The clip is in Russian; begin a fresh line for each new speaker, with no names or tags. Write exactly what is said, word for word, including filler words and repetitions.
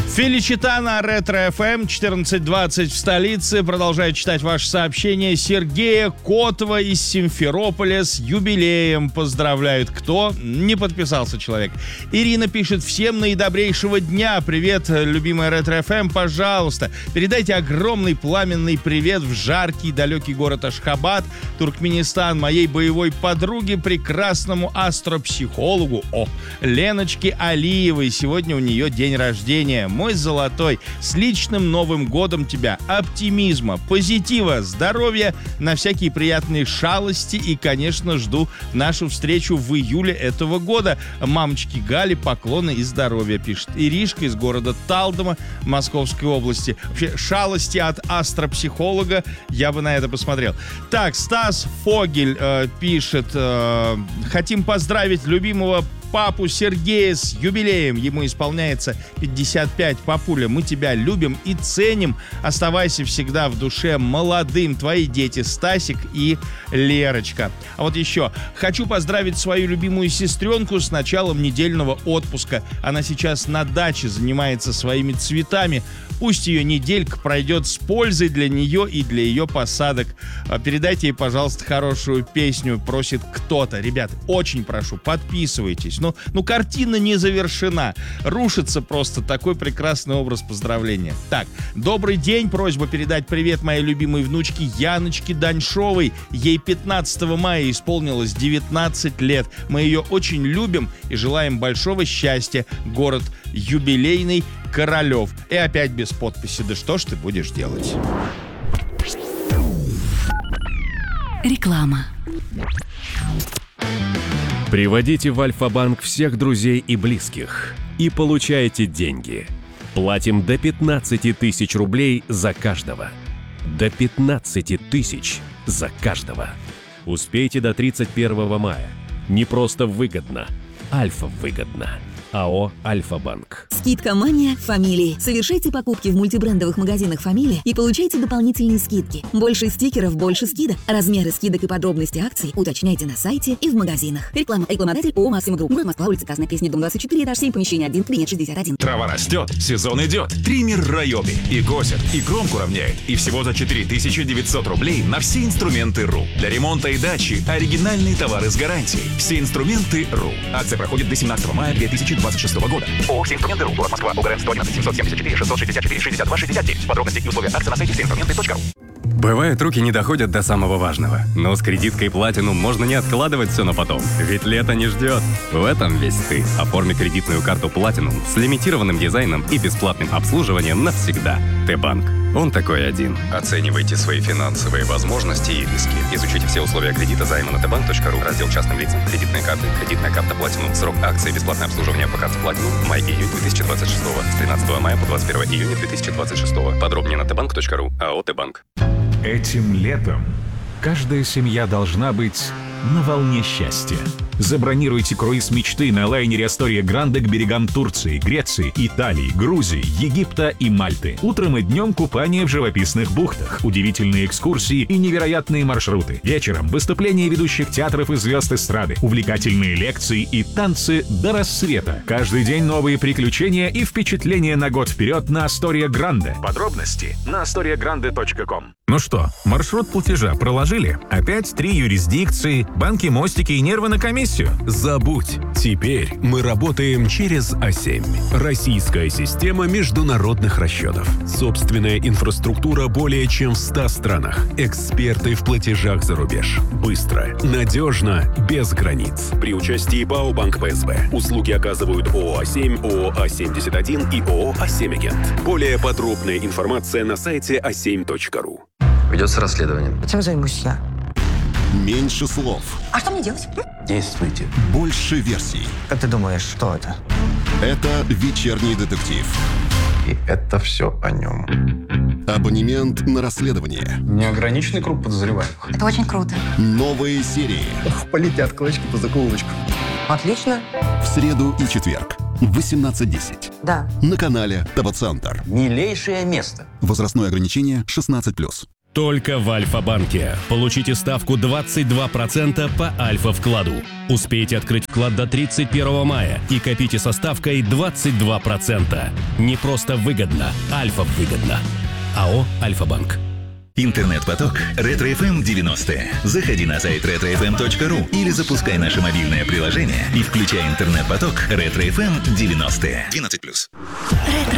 Феличита на Ретро-эф эм, четырнадцать двадцать в столице. Продолжаю читать ваши сообщения. Сергея Котова из Симферополя с юбилеем поздравляют. Кто? Не подписался человек. Ирина пишет: всем наидобрейшего дня. Привет, любимая Ретро-эф эм, пожалуйста. Передайте огромный пламенный привет в жаркий далекий город Ашхабад, Туркменистан, моей боевой подруге, прекрасному астропсихологу, о, Леночке Алиевой. Сегодня у нее день рождения. Мой золотой, с личным Новым годом тебя, оптимизма, позитива, здоровья, на всякие приятные шалости и, конечно, жду нашу встречу в июле этого года. Мамочке Гали поклоны и здоровья, пишет Иришка из города Талдома Московской области. Вообще, шалости от астропсихолога, я бы на это посмотрел. Так, Стас Фогель э, пишет: э, хотим поздравить любимого папу Сергея с юбилеем. Ему исполняется пятьдесят пять. Папуля, мы тебя любим и ценим. Оставайся всегда в душе молодым. Твои дети Стасик и Лерочка. А вот еще. Хочу поздравить свою любимую сестренку с началом недельного отпуска. Она сейчас на даче занимается своими цветами. Пусть ее неделька пройдет с пользой для нее и для ее посадок. Передайте ей, пожалуйста, хорошую песню, просит кто-то. Ребят, очень прошу, подписывайтесь. Ну, ну, картина не завершена. Рушится просто такой прекрасный образ поздравления. Так, добрый день. Просьба передать привет моей любимой внучке Яночке Даньшовой. Ей пятнадцатого мая исполнилось девятнадцать лет. Мы ее очень любим и желаем большого счастья. Город юбилейный, Королев. И опять без подписи. Да что ж ты будешь делать?
Реклама.
Приводите в Альфа-банк всех друзей и близких и получайте деньги. Платим до пятнадцати тысяч рублей за каждого. До пятнадцати тысяч за каждого. Успейте до тридцать первого мая. Не просто выгодно, Альфа выгодно. АО «Альфа-банк».
Скидка «Мания» Фамилии. Совершайте покупки в мультибрендовых магазинах «Фамилия» и получайте дополнительные скидки. Больше стикеров, больше скидок. Размеры скидок и подробности акций уточняйте на сайте и в магазинах. Реклама. Рекламодатель ООО «Максима Групп». Город Москва, улица Красная Песня, дом двадцать четыре, этаж семь, помещение один, кабинет шестьдесят один.
Трава растет, сезон идет. Триммер Райоби. И косит, и кромку равняет. И всего за четыре тысячи девятьсот рублей на все инструменты РУ. Для ремонта и дачи оригинальные товары с гарантией. Все инструменты РУ. Акция проходит до семнадцатого мая две тысячи двадцать шестого года. ООО «Все инструменты РУ». Город Москва. ОГРН сто одиннадцать семьсот семьдесят четыре шестьсот шестьдесят четыре шестьдесят два шестьдесят девять. Подробности и условия акции на сайте все инструменты точка ру.
Бывает, руки не доходят до самого важного. Но с кредиткой Platinum можно не откладывать все на потом. Ведь лето не ждет. В этом весь ты. Оформи кредитную карту Platinum с лимитированным дизайном и бесплатным обслуживанием навсегда. Т-банк. Он такой один. Оценивайте свои финансовые возможности и риски. Изучите все условия кредита займа на тэ банк точка ру. Раздел «Частным лицам». Кредитные карты. Кредитная карта Platinum. Срок акции. Бесплатное обслуживание по карте Platinum. Май-июнь две тысячи двадцать шестого. С тринадцатого мая по двадцать первое июня две тысячи двадцать шестого. Подробнее на тэ банк точка ру. АО «Т-банк».
Этим летом каждая семья должна быть на волне счастья. Забронируйте круиз мечты на лайнере Астория Гранде к берегам Турции, Греции, Италии, Грузии, Египта и Мальты. Утром и днем купание в живописных бухтах, удивительные экскурсии и невероятные маршруты. Вечером выступления ведущих театров и звезд эстрады, увлекательные лекции и танцы до рассвета. Каждый день новые приключения и впечатления на год вперед на Астория Гранде. Подробности на астория гранде точка ком. Ну что, маршрут платежа проложили? Опять три юрисдикции, банки, мостики и нервы на комиссию?
Забудь. Теперь мы работаем через А семь. Российская система международных расчетов. Собственная инфраструктура более чем в ста странах. Эксперты в платежах за рубеж. Быстро, надежно, без границ. При участии ПАО «Банк Пэ Эс Бэ». Услуги оказывают ООО «А семь», ООО «А семьдесят один» и ООО «А семь Агент». Более подробная информация на сайте а семь точка ру.
Ведется расследование.
Чем займусь я?
Меньше слов.
А что мне делать?
Действуйте.
Больше версий.
Как ты думаешь, что это?
Это «Вечерний детектив».
И это все о нем.
Абонемент на расследование.
Неограниченный круг подозреваемых.
Это очень круто.
Новые серии.
Ох, полетят клочки по закоулочку.
Отлично.
В среду и четверг в восемнадцать десять.
Да.
На канале ТВ-центр.
Милейшее место.
Возрастное ограничение шестнадцать плюс.
Только в Альфа-банке. Получите ставку двадцать два процента по Альфа-вкладу. Успейте открыть вклад до тридцать первого мая и копите со ставкой двадцать два процента. Не просто выгодно, Альфа выгодно. АО «Альфа-банк».
Интернет-поток Ретро-эф эм девяносто. Заходи на сайт ретро эф эм точка ру или запускай наше мобильное приложение и включай интернет-поток Ретро-эф эм девяносто. двенадцать плюс.
Ретро